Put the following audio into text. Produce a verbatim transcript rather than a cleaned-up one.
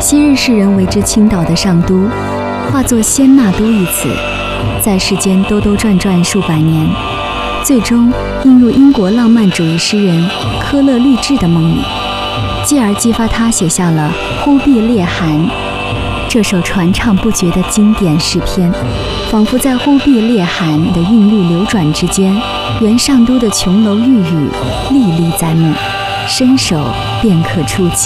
昔日世人为之倾倒的上都，化作仙那都一词，在世间兜兜转转数百年，最终映入英国浪漫主义诗人科勒律治的梦里，继而激发他写下了《忽必烈汗》这首传唱不绝的经典诗篇。仿佛在忽必烈汗的韵律流转之间，原上都的琼楼玉宇历历在目，伸手便可触及。